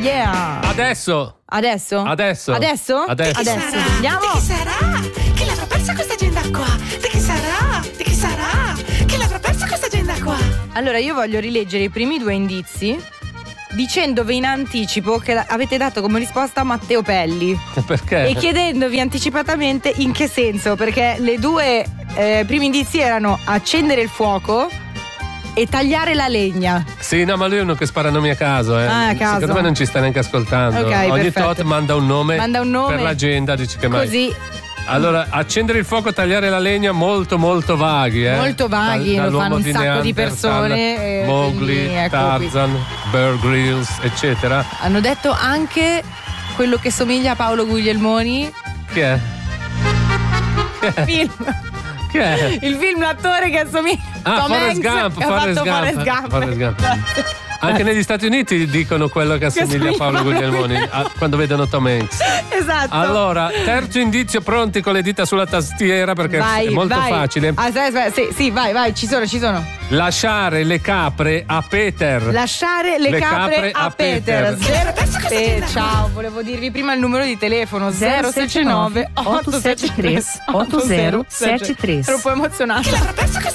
Yeah. Adesso. Adesso? Adesso. Adesso? Adesso. Adesso. Andiamo. Di chi sarà? Chi l'avrà persa questa agenda qua? Di chi sarà? Di chi sarà? Chi l'avrà persa questa agenda qua? Allora io voglio rileggere i primi due indizi dicendovi in anticipo che avete dato come risposta a Matteo Pelli Perché? e chiedendovi anticipatamente in che senso, perché le due primi indizi erano accendere il fuoco e tagliare la legna. Sì, no, ma lui è uno che spara nomi a caso, Ah, a caso. Secondo me non ci sta neanche ascoltando. Ok, Ogni perfetto. tot manda un nome per l'agenda, dici che mai. Così Allora, accendere il fuoco, tagliare la legna, molto molto vaghi, molto vaghi, lo Dall'uomo fanno un di sacco di Neanderthal, persone, Mowgli, quindi, ecco Tarzan, Bear Grylls, eccetera. hanno detto anche quello che somiglia a Paolo Guglielmoni. Chi è? Film. Chi è? Il film, l'attore che assomiglia a Tom Forrest Hanks, Gump, che ha fatto Forrest Gump. Anche negli Stati Uniti dicono quello che assomiglia a Paolo Guglielmoni quando vedono Tom Hanks. Esatto. Allora, terzo indizio, pronti con le dita sulla tastiera perché è molto facile. Aspetta, sì, vai, ci sono. Lasciare le capre a Peter. Lasciare le capre a Peter. Ciao, volevo dirvi prima il numero di telefono 079 873 8073. Ero un po' emozionata.